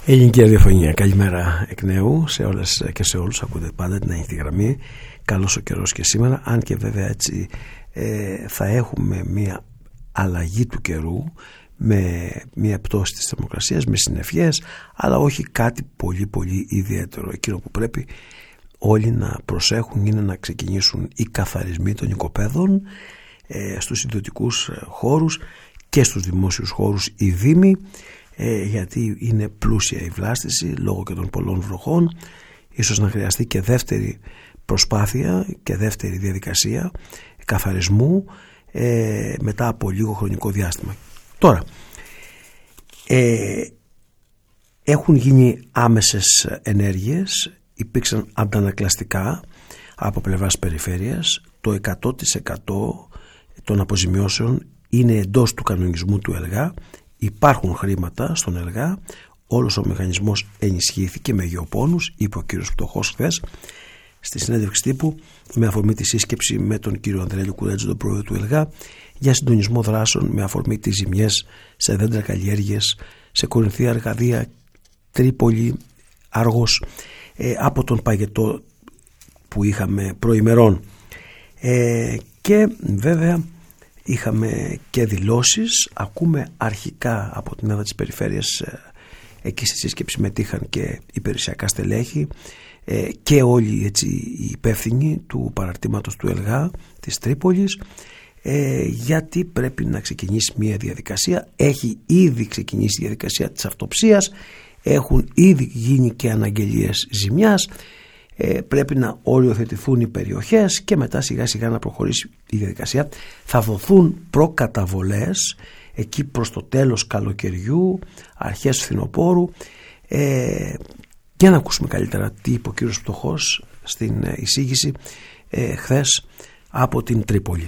Ελληνική ραδιοφωνία, καλημέρα εκ νέου σε όλες και σε όλους. Ακούτε πάντα την ανοιχτή γραμμή. Καλός ο καιρός και σήμερα, αν και βέβαια έτσι θα έχουμε μια αλλαγή του καιρού, με μια πτώση της θερμοκρασίας, με συννεφιές, αλλά όχι κάτι πολύ πολύ ιδιαίτερο. Εκείνο που πρέπει όλοι να προσέχουν είναι να ξεκινήσουν οι καθαρισμοί των οικοπαίδων στους ιδιωτικούς χώρους και στους δημόσιους χώρους, οι δήμοι, γιατί είναι πλούσια η βλάστηση λόγω και των πολλών βροχών. Ίσως να χρειαστεί και δεύτερη προσπάθεια και δεύτερη διαδικασία καθαρισμού μετά από λίγο χρονικό διάστημα. Τώρα έχουν γίνει άμεσες ενέργειες, υπήρξαν αντανακλαστικά από πλευράς περιφέρειας. Το 100% των αποζημιώσεων είναι εντός του κανονισμού του ΕΛΓΑ. Υπάρχουν χρήματα στον ΕΛΓΑ, όλος ο μηχανισμός ενισχύθηκε με γεωπόνους, είπε ο κύριος Πτωχός χθες στη συνέντευξη τύπου με αφορμή τη σύσκεψη με τον κύριο Ανδρέα Κουρέτζο, τον πρόεδρο του ΕΛΓΑ, για συντονισμό δράσεων με αφορμή τις ζημιές σε δέντρα καλλιέργειες, σε Κορινθία, Αρκαδία, Τρίπολη, Άργος, από τον παγετό που είχαμε προημερών. Και βέβαια είχαμε και δηλώσεις. Ακούμε αρχικά από την έδρα της περιφέρειας, εκεί στη σύσκεψη μετήχαν και υπηρεσιακά στελέχη και όλοι έτσι οι υπεύθυνοι του παραρτήματος του ΕΛΓΑ της Τρίπολης, γιατί πρέπει να ξεκινήσει μια διαδικασία. Έχει ήδη ξεκινήσει η διαδικασία της αυτοψίας, έχουν ήδη γίνει και αναγγελίες ζημιάς, πρέπει να οριοθετηθούν οι περιοχές και μετά σιγά σιγά να προχωρήσει η διαδικασία. Θα δοθούν προκαταβολές εκεί προς το τέλος καλοκαιριού, αρχές φθινοπόρου. Για να ακούσουμε καλύτερα τι είπε ο κύριος Πτωχός στην εισήγηση χθες από την Τρίπολη.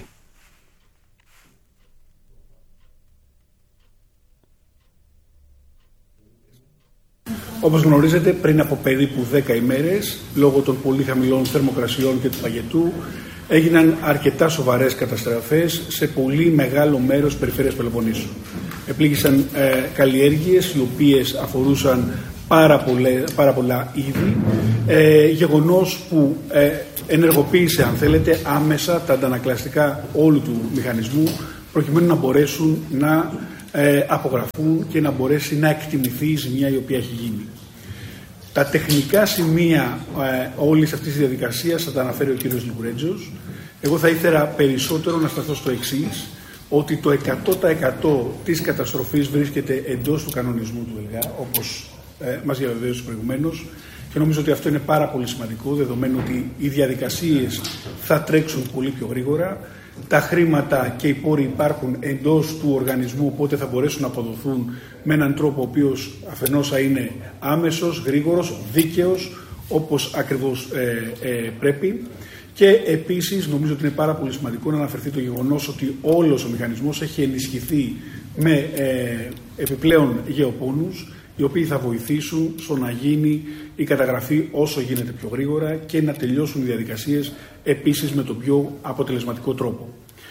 Όπως γνωρίζετε, πριν από περίπου 10 ημέρες, λόγω των πολύ χαμηλών θερμοκρασιών και του παγετού, έγιναν αρκετά σοβαρές καταστροφές σε πολύ μεγάλο μέρος της περιφέρειας Πελοποννήσου. Επλήγησαν καλλιέργειες οι οποίες αφορούσαν πάρα πολλά είδη, γεγονός που ενεργοποίησε, αν θέλετε, άμεσα τα αντανακλαστικά όλου του μηχανισμού, προκειμένου να μπορέσουν να απογραφούν και να μπορέσει να εκτιμηθεί η ζημιά η οποία έχει γίνει. Τα τεχνικά σημεία όλης αυτής της διαδικασίας θα τα αναφέρει ο κύριος Λικουρέτζος. Εγώ θα ήθελα περισσότερο να σταθώ στο εξής, ότι το 100% της καταστροφής βρίσκεται εντός του κανονισμού του ΕΛΓΑ, όπως μας διαβεβαίωσε προηγουμένως, και νομίζω ότι αυτό είναι πάρα πολύ σημαντικό, δεδομένου ότι οι διαδικασίες θα τρέξουν πολύ πιο γρήγορα. Τα χρήματα και οι πόροι υπάρχουν εντός του οργανισμού, οπότε θα μπορέσουν να αποδοθούν με έναν τρόπο ο οποίος αφενός θα είναι άμεσος, γρήγορος, δίκαιος, όπως ακριβώς πρέπει. Και επίσης νομίζω ότι είναι πάρα πολύ σημαντικό να αναφερθεί το γεγονός ότι όλος ο μηχανισμός έχει ενισχυθεί με επιπλέον γεωπόνους, οι οποίοι θα βοηθήσουν στο να γίνει η καταγραφή όσο γίνεται πιο γρήγορα και να τελειώσουν οι διαδικασίες επίσης με τον πιο αποτελεσματικό τρόπο.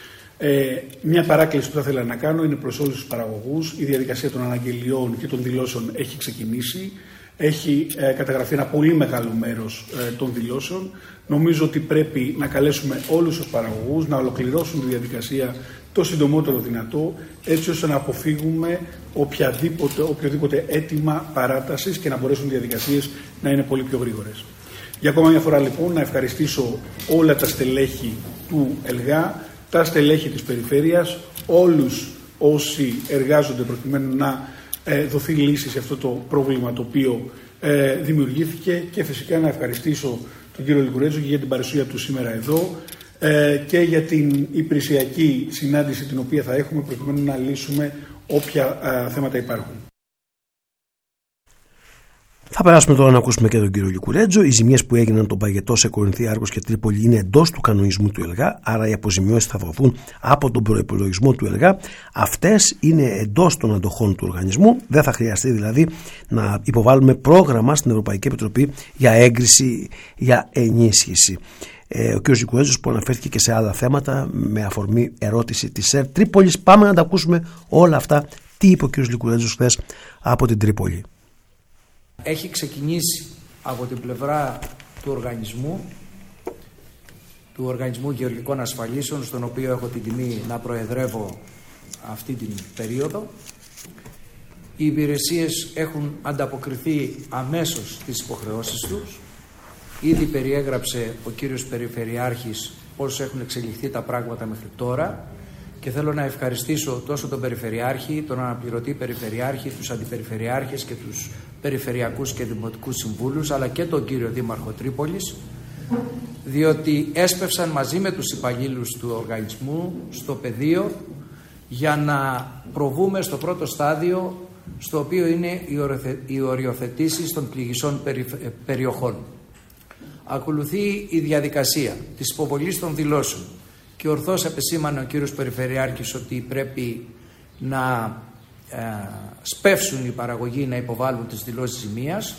Μια παράκληση που θα ήθελα να κάνω είναι προς όλους τους παραγωγούς. Η διαδικασία των αναγγελιών και των δηλώσεων έχει ξεκινήσει. Έχει καταγραφεί ένα πολύ μεγάλο μέρος των δηλώσεων. Νομίζω ότι πρέπει να καλέσουμε όλους τους παραγωγούς να ολοκληρώσουν τη διαδικασία το συντομότερο δυνατό, έτσι ώστε να αποφύγουμε οποιοδήποτε αίτημα παράτασης και να μπορέσουν οι διαδικασίες να είναι πολύ πιο γρήγορες. Για ακόμα μια φορά λοιπόν να ευχαριστήσω όλα τα στελέχη του ΕΛΓΑ, τα στελέχη της περιφέρειας, όλους όσοι εργάζονται προκειμένου να δοθεί λύση σε αυτό το πρόβλημα το οποίο δημιουργήθηκε, και φυσικά να ευχαριστήσω τον κύριο Λικουρέτζο για την παρουσία του σήμερα εδώ και για την υπηρεσιακή συνάντηση την οποία θα έχουμε προκειμένου να λύσουμε όποια θέματα υπάρχουν. Θα περάσουμε τώρα να ακούσουμε και τον κύριο Λικουρέτζο. Οι ζημιές που έγιναν τον παγετό σε Κορινθία, Άργος και Τρίπολη είναι εντός του κανονισμού του ΕΛΓΑ, άρα οι αποζημιώσεις θα δοθούν από τον προϋπολογισμό του ΕΛΓΑ. Αυτές είναι εντός των αντοχών του οργανισμού. Δεν θα χρειαστεί δηλαδή να υποβάλουμε πρόγραμμα στην Ευρωπαϊκή Επιτροπή για έγκριση, για ενίσχυση. Ο κ. Λικουρέτζος που αναφέρθηκε και σε άλλα θέματα με αφορμή ερώτηση της ΕΡΤ Τρίπολης. Πάμε να τα ακούσουμε όλα αυτά. Τι είπε ο κ. Λικουρέτζος χθες από την Τρίπολη. έχει ξεκινήσει από την πλευρά του Οργανισμού Γεωργικών Ασφαλίσεων, στον οποίο έχω την τιμή να προεδρεύω αυτή την περίοδο. Οι υπηρεσίες έχουν ανταποκριθεί αμέσως στις υποχρεώσεις τους. Ήδη περιέγραψε ο κύριος Περιφερειάρχης πώς έχουν εξελιχθεί τα πράγματα μέχρι τώρα και θέλω να ευχαριστήσω τόσο τον Περιφερειάρχη, τον αναπληρωτή Περιφερειάρχη, τους αντιπεριφερειάρχες και τους περιφερειακούς και δημοτικούς συμβούλους, αλλά και τον κύριο Δήμαρχο Τρίπολης, διότι έσπευσαν μαζί με τους υπαλλήλους του οργανισμού στο πεδίο για να προβούμε στο πρώτο στάδιο, στο οποίο είναι οι οριοθετήσεις των πληγισών περιοχών. Ακολουθεί η διαδικασία της υποβολής των δηλώσεων και ορθώς επεσήμανε ο κύριος Περιφερειάρχης ότι πρέπει να σπεύσουν οι παραγωγοί να υποβάλουν τις δηλώσεις ζημίας.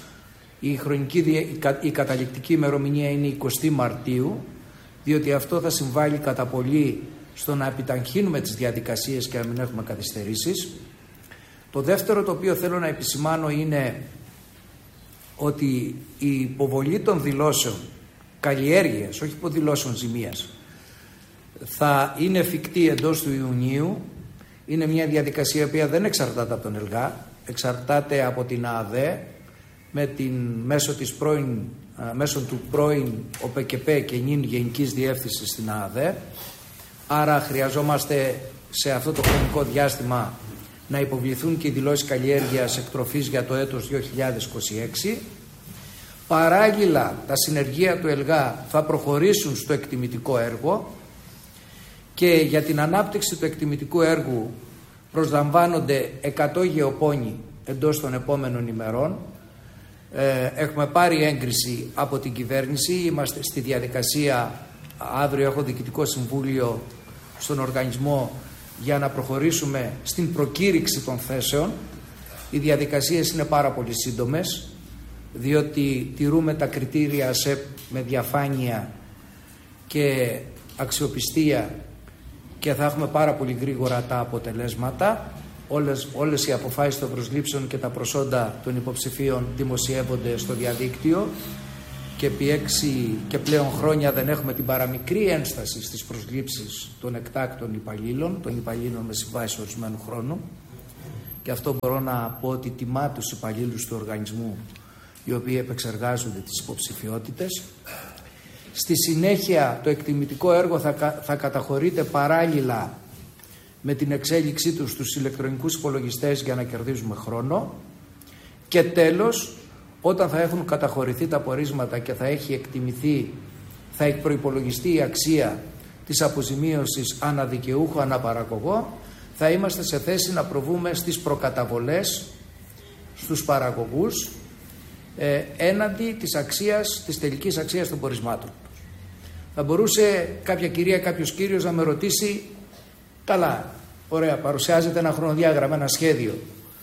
Η καταληκτική ημερομηνία είναι 20 Μαρτίου, διότι αυτό θα συμβάλλει κατά πολύ στο να επιταχύνουμε τις διαδικασίες και να μην έχουμε καθυστερήσεις. Το δεύτερο το οποίο θέλω να επισημάνω είναι ότι η υποβολή των δηλώσεων καλλιέργειας, όχι υποδηλώσεων ζημίας, θα είναι εφικτή εντός του Ιουνίου. Είναι μια διαδικασία η οποία δεν εξαρτάται από τον ΕΛΓΑ, εξαρτάται από την ΑΑΔΕ μέσω του πρώην ΟΠΕΚΕΠΕ και νυν Γενικής Διεύθυνσης στην ΑΑΔΕ. Άρα χρειαζόμαστε σε αυτό το χρονικό διάστημα να υποβληθούν και οι δηλώσεις καλλιέργειας εκτροφής για το έτος 2026. Παράλληλα, τα συνεργεία του ΕΛΓΑ θα προχωρήσουν στο εκτιμητικό έργο και για την ανάπτυξη του εκτιμητικού έργου προσλαμβάνονται 100 γεωπόνοι εντός των επόμενων ημερών. Έχουμε πάρει έγκριση από την κυβέρνηση, είμαστε στη διαδικασία, αύριο έχω διοικητικό συμβούλιο στον οργανισμό για να προχωρήσουμε στην προκήρυξη των θέσεων. Οι διαδικασίες είναι πάρα πολύ σύντομες, διότι τηρούμε τα κριτήρια ΑΣΕΠ με διαφάνεια και αξιοπιστία και θα έχουμε πάρα πολύ γρήγορα τα αποτελέσματα. Όλες οι αποφάσεις των προσλήψεων και τα προσόντα των υποψηφίων δημοσιεύονται στο διαδίκτυο και επί 6 και πλέον χρόνια δεν έχουμε την παραμικρή ένσταση στις προσλήψεις των εκτάκτων υπαλλήλων, των υπαλλήλων με συμβάσεις ορισμένου χρόνου, και αυτό μπορώ να πω ότι τιμά τους υπαλλήλους του οργανισμού οι οποίοι επεξεργάζονται τις υποψηφιότητες. Στη συνέχεια το εκτιμητικό έργο θα καταχωρείται παράλληλα με την εξέλιξή τους στους ηλεκτρονικούς υπολογιστές για να κερδίζουμε χρόνο, και τέλος, όταν θα έχουν καταχωρηθεί τα πορίσματα και θα έχει εκτιμηθεί, θα έχει προϋπολογιστεί η αξία της αποζημίωσης αναδικαιούχο αναπαραγωγό, θα είμαστε σε θέση να προβούμε στις προκαταβολές στους παραγωγούς έναντι της τελικής αξίας των πορισμάτων. Θα μπορούσε κάποια κυρία, κάποιος κύριος να με ρωτήσει, καλά, ωραία, παρουσιάζεται ένα χρονοδιάγραμμα, ένα σχέδιο,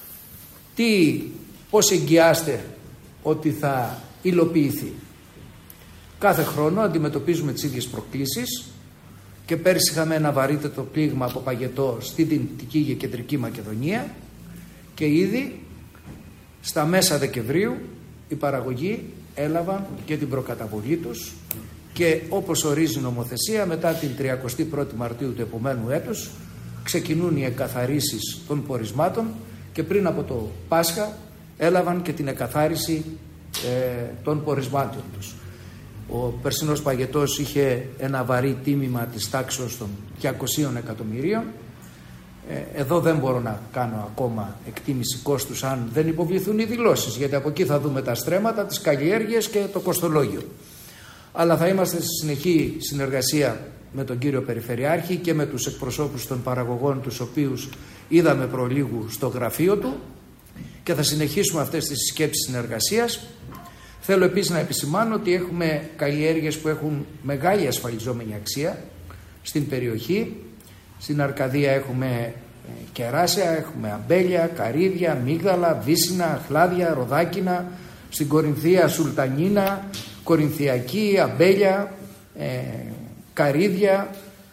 πώς εγγυάστε ότι θα υλοποιηθεί? Κάθε χρόνο αντιμετωπίζουμε τις ίδιες προκλήσεις και πέρσι είχαμε ένα βαρύτερο πλήγμα από παγετό στη Δυτική και Κεντρική Μακεδονία και ήδη στα μέσα Δεκεμβρίου οι παραγωγοί έλαβαν και την προκαταβολή τους και όπως ορίζει η νομοθεσία, μετά την 31η Μαρτίου του επομένου έτους ξεκινούν οι εκαθαρίσεις των πορισμάτων και πριν από το Πάσχα έλαβαν και την εκαθάριση των πορισμάτων τους. Ο περσινός παγετός είχε ένα βαρύ τίμημα της τάξης των 200 εκατομμυρίων. Εδώ δεν μπορώ να κάνω ακόμα εκτίμηση κόστους αν δεν υποβληθούν οι δηλώσεις, γιατί από εκεί θα δούμε τα στρέμματα, τις καλλιέργειες και το κοστολόγιο. Αλλά θα είμαστε στη συνεχή συνεργασία με τον κύριο Περιφερειάρχη και με τους εκπροσώπους των παραγωγών, τους οποίους είδαμε προλίγου στο γραφείο του, και θα συνεχίσουμε αυτές τις σκέψεις συνεργασίας. Θέλω επίσης να επισημάνω ότι έχουμε καλλιέργειες που έχουν μεγάλη ασφαλιζόμενη αξία στην περιοχή. Στην Αρκαδία έχουμε κεράσια, έχουμε αμπέλια, καρύδια, μίγδαλα, βύσσινα, χλάδια, ροδάκινα. Στην Κορινθία σουλτανίνα, κορινθιακή, αμπέλια, καρύδια.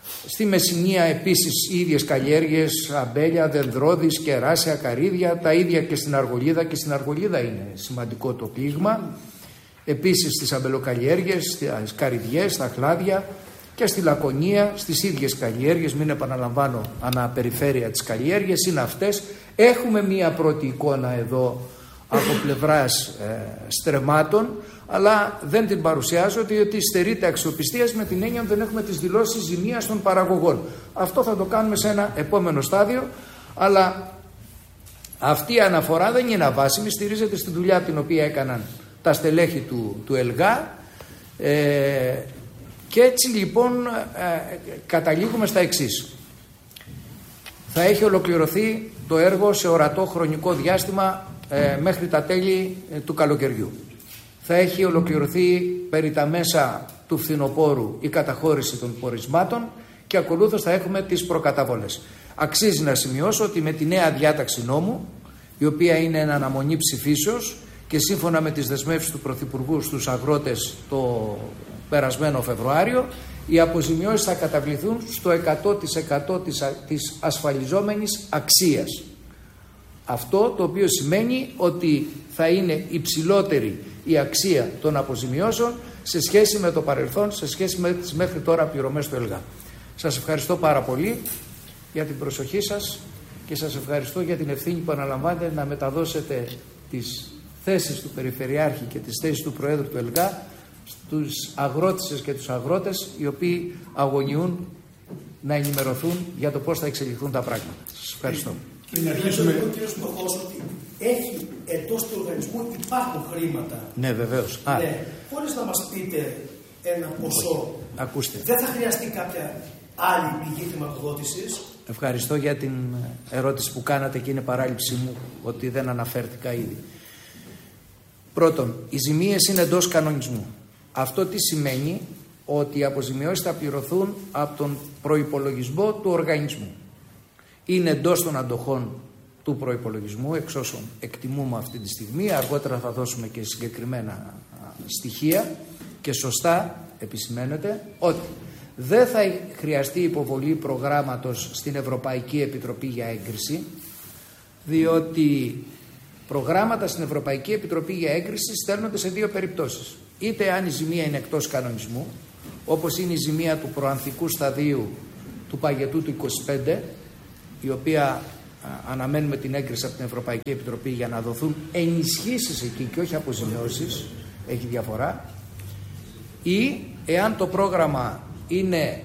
Στη Μεσσηνία επίσης οι ίδιες καλλιέργειες, αμπέλια, δενδρώδης, κεράσια, καρύδια, τα ίδια και στην Αργολίδα, και στην Αργολίδα είναι σημαντικό το πλήγμα. Επίσης στις αμπελοκαλλιέργειες, στις καρυδιές, στα χλάδια, και στη Λακωνία στις ίδιες καλλιέργειες, μην επαναλαμβάνω αναπεριφέρεια τις καλλιέργειες, είναι αυτές. Έχουμε μία πρώτη εικόνα εδώ από πλευράς στρεμμάτων, αλλά δεν την παρουσιάζω διότι στερείται αξιοπιστίας, με την έννοια ότι δεν έχουμε τις δηλώσεις ζημίας των παραγωγών. Αυτό θα το κάνουμε σε ένα επόμενο στάδιο, αλλά αυτή η αναφορά δεν είναι αβάσιμη, στηρίζεται στη δουλειά την οποία έκαναν τα στελέχη του ΕΛΓΑ, και έτσι λοιπόν καταλήγουμε στα εξής. Θα έχει ολοκληρωθεί το έργο σε ορατό χρονικό διάστημα μέχρι τα τέλη του καλοκαιριού. Θα έχει ολοκληρωθεί περί τα μέσα του φθινοπόρου η καταχώρηση των πορισμάτων και ακολούθως θα έχουμε τις προκαταβολές. Αξίζει να σημειώσω ότι με τη νέα διάταξη νόμου, η οποία είναι εν αναμονή ψηφίσεως και σύμφωνα με τις δεσμεύσεις του Πρωθυπουργού στους αγρότες το περασμένο Φεβρουάριο, οι αποζημιώσεις θα καταβληθούν στο 100% της ασφαλιζόμενης αξίας. Αυτό το οποίο σημαίνει ότι θα είναι υψηλότερη η αξία των αποζημιώσεων σε σχέση με το παρελθόν, σε σχέση με τις μέχρι τώρα πληρωμές του ΕΛΓΑ. Σας ευχαριστώ πάρα πολύ για την προσοχή σας και σας ευχαριστώ για την ευθύνη που αναλαμβάνετε να μεταδώσετε τις θέσεις του Περιφερειάρχη και τις θέσεις του Προέδρου του ΕΛΓΑ στους αγρότησες και τους αγρότες, οι οποίοι αγωνιούν να ενημερωθούν για το πώς θα εξελιχθούν τα πράγματα. Σας ευχαριστώ. Πριν αρχίσουμε, ο κ. Στοχός, ότι έχει εντός του οργανισμού υπάρχουν χρήματα. Ναι, βεβαίως. Ναι. Χωρίς να μας πείτε ένα ποσό, ακούστε, δεν θα χρειαστεί κάποια άλλη πηγή χρηματοδότησης? Ευχαριστώ για την ερώτηση που κάνατε και είναι παράληψή μου ότι δεν αναφέρθηκα ήδη. Πρώτον, οι ζημίες είναι εντός κανονισμού. Αυτό τι σημαίνει? Ότι οι αποζημιώσεις θα πληρωθούν από τον προϋπολογισμό του οργανισμού. Είναι εντός των αντοχών του προϋπολογισμού, εξ όσων εκτιμούμε αυτή τη στιγμή. Αργότερα θα δώσουμε και συγκεκριμένα στοιχεία και σωστά επισημαίνεται ότι δεν θα χρειαστεί υποβολή προγράμματος στην Ευρωπαϊκή Επιτροπή για έγκριση, διότι προγράμματα στην Ευρωπαϊκή Επιτροπή για έγκριση στέλνονται σε δύο περιπτώσεις. Είτε αν η ζημία είναι εκτός κανονισμού, όπως είναι η ζημία του προανθικού σταδίου του παγετού του 25, η οποία αναμένουμε την έγκριση από την Ευρωπαϊκή Επιτροπή για να δοθούν ενισχύσεις εκεί και όχι αποζημιώσεις, έχει διαφορά, ή εάν το πρόγραμμα είναι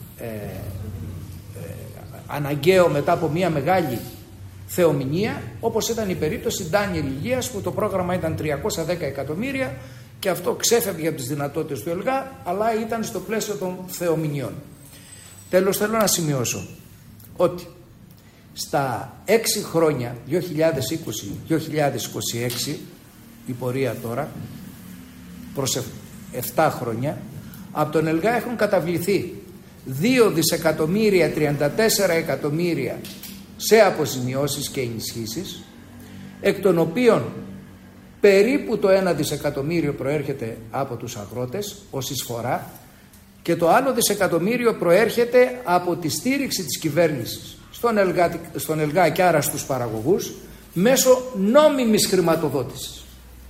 αναγκαίο μετά από μια μεγάλη θεομηνία, όπως ήταν η περίπτωση Ντάνιελ Υγείας, που το πρόγραμμα ήταν 310 εκατομμύρια και αυτό ξέφευγε από τις δυνατότητες του ΕΛΓΑ, αλλά ήταν στο πλαίσιο των θεομηνιών. Τέλος, θέλω να σημειώσω ότι στα 6 χρόνια, 2020-2026, η πορεία τώρα, προς 7 χρόνια, από τον ΕΛΓΑ έχουν καταβληθεί 2 δισεκατομμύρια 34 εκατομμύρια σε αποζημιώσεις και ενισχύσεις, εκ των οποίων περίπου το 1 δισεκατομμύριο προέρχεται από τους αγρότες ως εισφορά και το άλλο δισεκατομμύριο προέρχεται από τη στήριξη της κυβέρνησης στον ΕΛΓΑ και άρα στους παραγωγούς μέσω νόμιμης χρηματοδότησης.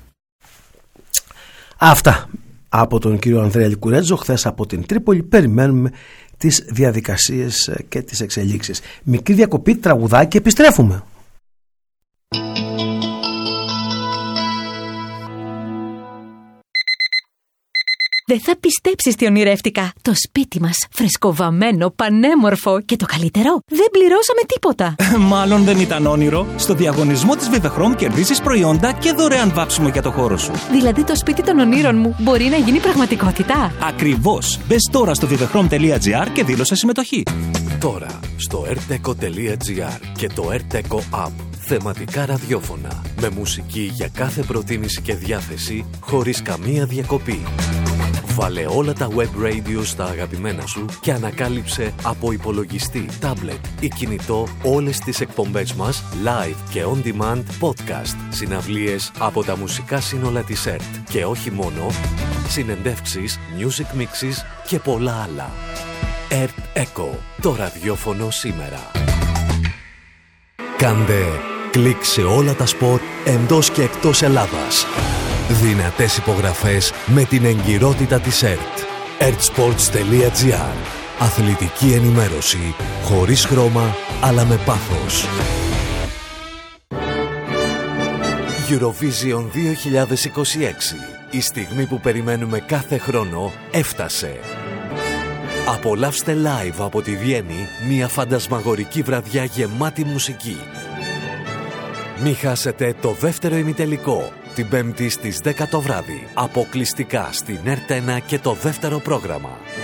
Αυτά από τον κύριο Ανδρέα Λικουρέτζο χθες από την Τρίπολη. Περιμένουμε τις διαδικασίες και τις εξελίξεις. Μικρή διακοπή, τραγουδάκι, επιστρέφουμε. Δεν θα πιστέψεις τι ονειρεύτηκα. Το σπίτι μας, φρεσκοβαμμένο, πανέμορφο και το καλύτερο, δεν πληρώσαμε τίποτα. Μάλλον δεν ήταν όνειρο. Στο διαγωνισμό της Vivechrome κερδίζεις προϊόντα και δωρεάν βάψιμο για το χώρο σου. Δηλαδή το σπίτι των ονείρων μου μπορεί να γίνει πραγματικότητα. Ακριβώς. Μπες τώρα στο vivechrom.gr και δήλωσε συμμετοχή. Τώρα στο erteco.gr και το Erteco App. Θεματικά ραδιόφωνα με μουσική για κάθε προτίμηση και διάθεση χωρίς καμία διακοπή. Βάλε όλα τα web radio στα αγαπημένα σου και ανακάλυψε από υπολογιστή, tablet ή κινητό όλες τις εκπομπές μας live και on demand podcast, συναυλίες από τα μουσικά σύνολα της ΕΡΤ και όχι μόνο, συνεντεύξεις, music mixes και πολλά άλλα. ΕΡΤ ΕΚΟ, το ραδιόφωνο σήμερα. Κάντε κλικ σε όλα τα σπορ εντός και εκτός Ελλάδας. Δυνατές υπογραφές με την εγκυρότητα της ΕΡΤ. ertsports.gr. Αθλητική ενημέρωση χωρίς χρώμα αλλά με πάθος. Eurovision 2026. Η στιγμή που περιμένουμε κάθε χρόνο έφτασε. Απολαύστε live από τη Βιέννη μια φαντασμαγορική βραδιά γεμάτη μουσική. Μη χάσετε το δεύτερο ημιτελικό, την 5η στις 10 το βράδυ, αποκλειστικά στην ΕΡΤ1 και το δεύτερο πρόγραμμα.